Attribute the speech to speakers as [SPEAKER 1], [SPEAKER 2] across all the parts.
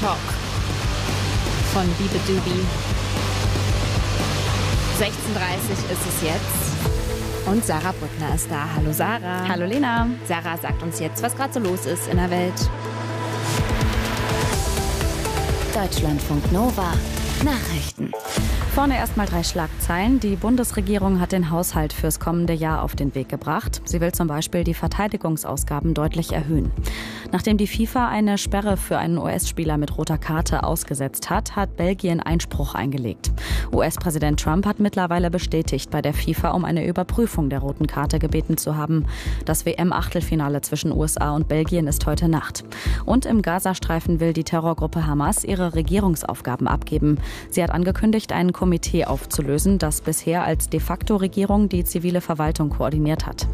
[SPEAKER 1] Talk von Bibi Dubi. 16:30 ist es jetzt und Sarah Brückner ist da. Hallo Sarah.
[SPEAKER 2] Hallo Lena.
[SPEAKER 1] Sarah sagt uns jetzt, was gerade so los ist in der Welt.
[SPEAKER 3] Deutschlandfunk Nova Nachrichten.
[SPEAKER 2] Vorne erstmal 3 Schlagzeilen. Die Bundesregierung hat den Haushalt fürs kommende Jahr auf den Weg gebracht. Sie will zum Beispiel die Verteidigungsausgaben deutlich erhöhen. Nachdem die FIFA eine Sperre für einen US-Spieler mit roter Karte ausgesetzt hat, hat Belgien Einspruch eingelegt. US-Präsident Trump hat mittlerweile bestätigt, bei der FIFA um eine Überprüfung der roten Karte gebeten zu haben. Das WM-Achtelfinale zwischen USA und Belgien ist heute Nacht. Und im Gazastreifen will die Terrorgruppe Hamas ihre Regierungsaufgaben abgeben. Sie hat angekündigt, ein Komitee aufzulösen, das bisher als de facto Regierung die zivile Verwaltung koordiniert hat.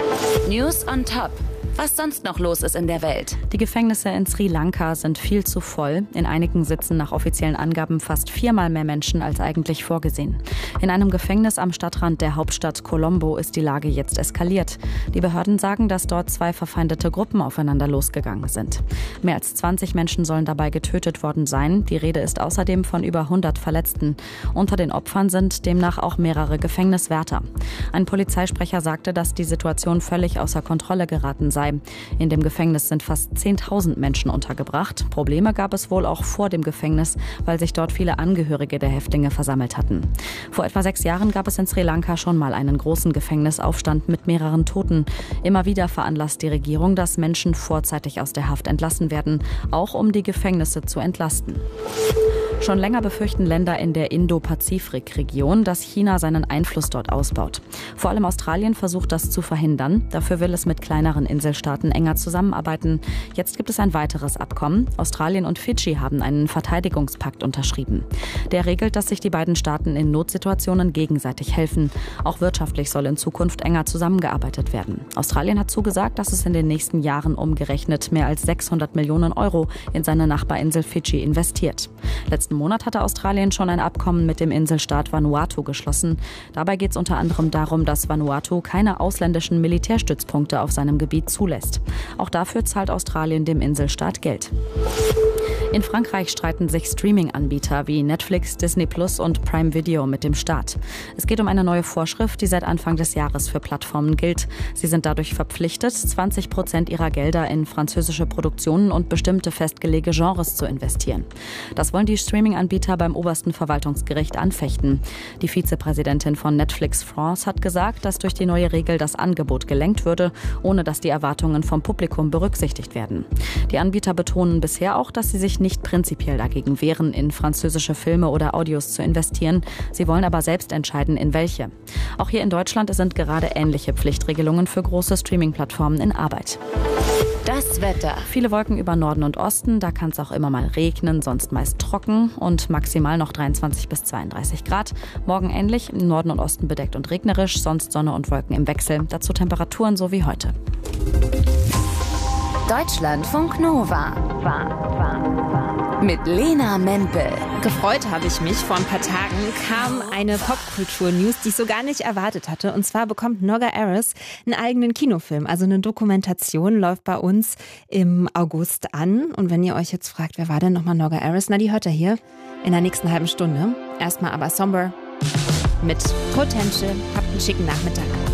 [SPEAKER 3] News on Top. Was sonst noch los ist in der Welt.
[SPEAKER 2] Die Gefängnisse in Sri Lanka sind viel zu voll. In einigen sitzen nach offiziellen Angaben fast 4-mal mehr Menschen als eigentlich vorgesehen. In einem Gefängnis am Stadtrand der Hauptstadt Colombo ist die Lage jetzt eskaliert. Die Behörden sagen, dass dort 2 verfeindete Gruppen aufeinander losgegangen sind. Mehr als 20 Menschen sollen dabei getötet worden sein. Die Rede ist außerdem von über 100 Verletzten. Unter den Opfern sind demnach auch mehrere Gefängniswärter. Ein Polizeisprecher sagte, dass die Situation völlig außer Kontrolle geraten sei. In dem Gefängnis sind fast 10.000 Menschen untergebracht. Probleme gab es wohl auch vor dem Gefängnis, weil sich dort viele Angehörige der Häftlinge versammelt hatten. Vor etwa 6 Jahren gab es in Sri Lanka schon mal einen großen Gefängnisaufstand mit mehreren Toten. Immer wieder veranlasst die Regierung, dass Menschen vorzeitig aus der Haft entlassen werden, auch um die Gefängnisse zu entlasten. Schon länger befürchten Länder in der Indo-Pazifik-Region, dass China seinen Einfluss dort ausbaut. Vor allem Australien versucht das zu verhindern. Dafür will es mit kleineren Inselstaaten enger zusammenarbeiten. Jetzt gibt es ein weiteres Abkommen. Australien und Fidschi haben einen Verteidigungspakt unterschrieben. Der regelt, dass sich die beiden Staaten in Notsituationen gegenseitig helfen. Auch wirtschaftlich soll in Zukunft enger zusammengearbeitet werden. Australien hat zugesagt, dass es in den nächsten Jahren umgerechnet mehr als 600 Millionen Euro in seine Nachbarinsel Fidschi investiert. Letzten Monat hatte Australien schon ein Abkommen mit dem Inselstaat Vanuatu geschlossen. Dabei geht es unter anderem darum, dass Vanuatu keine ausländischen Militärstützpunkte auf seinem Gebiet zulässt. Auch dafür zahlt Australien dem Inselstaat Geld. In Frankreich streiten sich Streaming-Anbieter wie Netflix, Disney Plus und Prime Video mit dem Staat. Es geht um eine neue Vorschrift, die seit Anfang des Jahres für Plattformen gilt. Sie sind dadurch verpflichtet, 20% ihrer Gelder in französische Produktionen und bestimmte festgelegte Genres zu investieren. Das wollen die Streaming-Anbieter beim obersten Verwaltungsgericht anfechten. Die Vizepräsidentin von Netflix France hat gesagt, dass durch die neue Regel das Angebot gelenkt würde, ohne dass die Erwartungen vom Publikum berücksichtigt werden. Die Anbieter betonen bisher auch, dass sie sich nicht prinzipiell dagegen wehren, in französische Filme oder Audios zu investieren. Sie wollen aber selbst entscheiden, in welche. Auch hier in Deutschland sind gerade ähnliche Pflichtregelungen für große Streaming-Plattformen in Arbeit.
[SPEAKER 3] Das Wetter.
[SPEAKER 2] Viele Wolken über Norden und Osten, da kann es auch immer mal regnen, sonst meist trocken und maximal noch 23 bis 32 Grad. Morgen ähnlich, im Norden und Osten bedeckt und regnerisch, sonst Sonne und Wolken im Wechsel. Dazu Temperaturen so wie heute.
[SPEAKER 3] Deutschlandfunk Nova. Mit Lena Mempel.
[SPEAKER 1] Gefreut habe ich mich. Vor ein paar Tagen kam eine Popkultur-News, die ich so gar nicht erwartet hatte. Und zwar bekommt Noga Erez einen eigenen Kinofilm. Also eine Dokumentation läuft bei uns im August an. Und wenn ihr euch jetzt fragt, wer war denn nochmal Noga Erez? Na, die hört ihr hier in der nächsten halben Stunde. Erstmal aber Somber mit Potential. Habt einen schicken Nachmittag.